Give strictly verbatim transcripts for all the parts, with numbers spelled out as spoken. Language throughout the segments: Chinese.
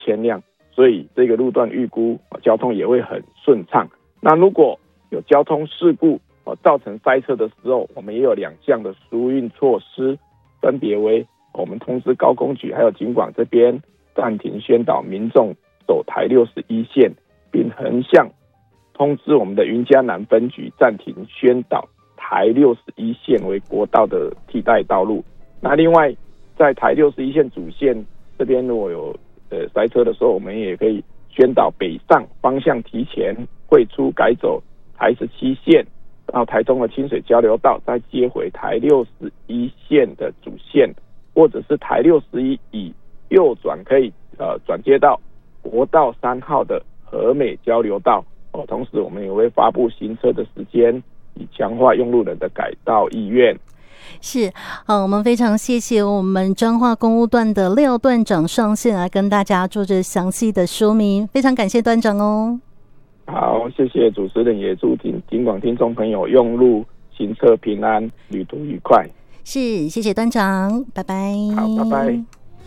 千辆，所以这个路段预估交通也会很顺畅。那如果有交通事故造成塞车的时候，我们也有两项的疏运措施，分别为我们通知高工局还有警广这边暂停宣导民众走台六十一线，并横向通知我们的云嘉南分局暂停宣导台六十一线为国道的替代道路。那另外在台六十一线主线这边如果有呃塞车的时候，我们也可以宣导北上方向提前汇出改走台十七线到台中的清水交流道，再接回台六十一线的主线，或者是台六十一以右转可以呃转接到国道三号的和美交流道。哦，同时我们也会发布行车的时间，以强化用路人的改道意愿。 是，好，我们非常谢谢我们彰化公路段的廖段长上线来跟大家做着详细的说明，非常感谢段长哦。 好，谢谢主持人，也祝听听广听众朋友用路行车平安，旅途愉快。 是，谢谢段长，拜拜。 好，拜拜。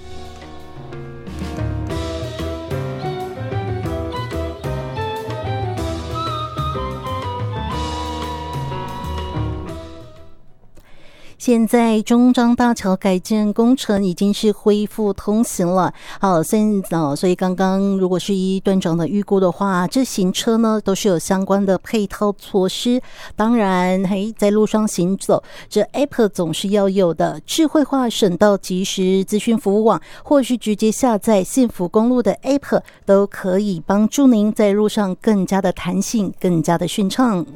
现在中彰大桥改建工程已经是恢复通行了，好，现在所以刚刚如果是依段长的预估的话，这行车呢都是有相关的配套措施。当然，嘿，在路上行走，这 App 总是要有的，智慧化省道即时资讯服务网，或是直接下载幸福公路的 App， 都可以帮助您在路上更加的弹性，更加的顺畅。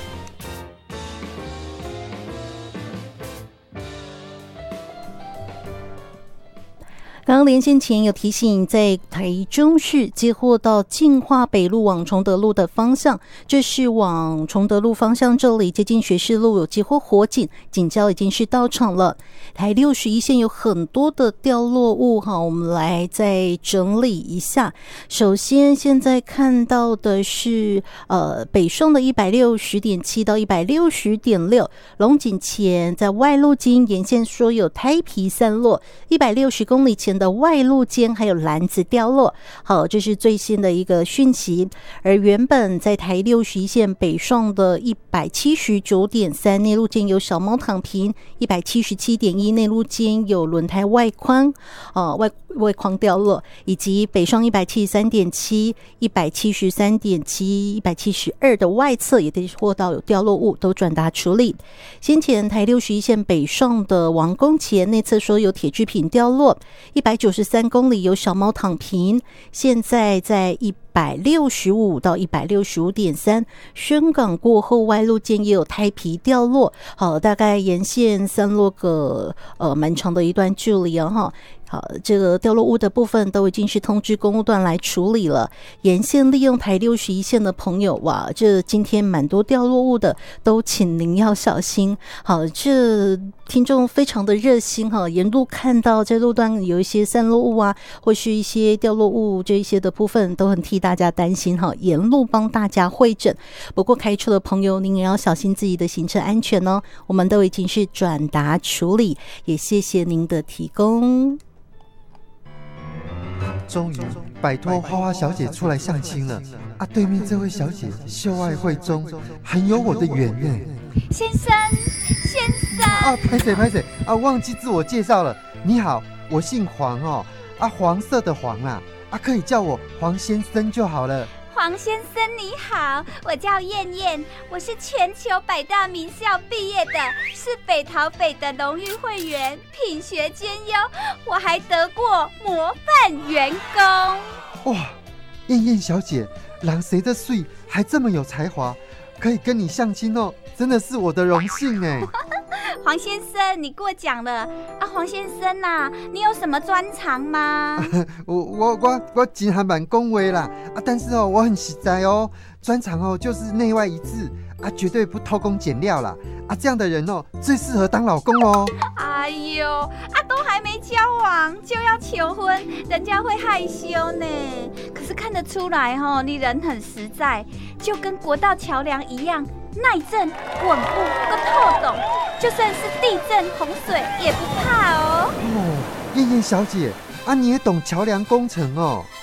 刚刚连线前有提醒，在台中市接获到进化北路往崇德路的方向，这是往崇德路方向，这里接近学士路有接获火警，警消已经是到场了。台六十一线有很多的掉落物哈，我们来再整理一下。首先现在看到的是呃北双的一百六十点七到一百六十点六，龙井前在外路径沿线说有胎皮散落，一百六十公里前的外路间还有篮子掉落。好，这是最新的一个讯息。而原本在台六十一线北上的一百七十九点三内路间有小猫躺平，一百七十七点一内路间有轮胎外框呃外外框掉落，以及北上一百七十三点七、一百七十三点七、一百七十二的外侧也得获到有掉落物，都转达处理。先前台六十一线北上的王宫前内侧说有铁制品掉落，一百九十三公里有小猫躺平，现在在一百六十五到一百六十五点三，宣港过后外路间也有胎皮掉落，好，大概沿线散落个呃蛮长的一段距离啊哈。好，这个掉落物的部分都已经是通知公路段来处理了。沿线利用台六十一线的朋友，哇，这今天蛮多掉落物的，都请您要小心。好，这听众非常的热心哈，沿路看到这路段有一些散落物啊，或是一些掉落物这一些的部分，都很替大家担心哈，沿路帮大家会诊。不过开车的朋友，您也要小心自己的行车安全哦。我们都已经是转达处理，也谢谢您的提供。 终于摆脱花花小姐出来相亲了啊！对面这位小姐秀爱慧中，很有我的缘呢。 先生，先生啊，拍谁拍谁啊！忘记自我介绍了。你好，我姓黄哦，啊，黄色的黄啦，啊，可以叫我黄先生就好了。 黄先生你好，我叫燕燕，我是全球百大名校毕业的，是北桃北的荣誉会员，品学兼优，我还得过模范员工。 哇，燕燕小姐，人谁的水还这么有才华，可以跟你相亲哦，真的是我的荣幸哎。 黄先生，你过奖了啊！黄先生呐、啊，你有什么专长吗？ 我我我我真还蛮恭维啦啊！但是哦，我很实在哦，专长哦就是内外一致啊，绝对不偷工减料啦啊！这样的人哦，最适合当老公哦。 哎呦啊，都还没交往就要求婚，人家会害羞呢。可是看得出来哦，你人很实在，就跟国道桥梁一样。耐震、稳固、够透懂，就算是地震、洪水也不怕哦。 哦，燕燕小姐啊，你也懂桥梁工程哦？